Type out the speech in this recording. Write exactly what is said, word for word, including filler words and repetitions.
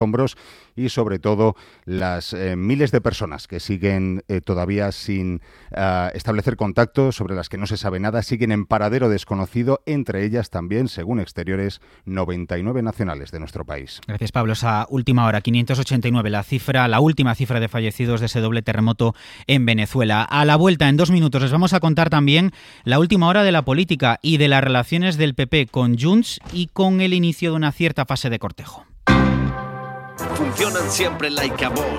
hombros y sobre todo las eh, miles de personas que siguen eh, todavía sin uh, establecer contacto, sobre las que no se sabe nada, siguen en paradero desconocido, entre ellas también, según Exteriores, noventa y nueve nacionales de nuestro país. Gracias, Pablo. Esa última hora, quinientos ochenta y nueve, la cifra, la última cifra de fallecidos de ese doble terremoto en Venezuela. A la vuelta, en dos minutos, les vamos a contar también la última hora de la política y de las relaciones del P P con Junts y con el inicio de una cierta fase de cortejo. Funcionan siempre like a boss.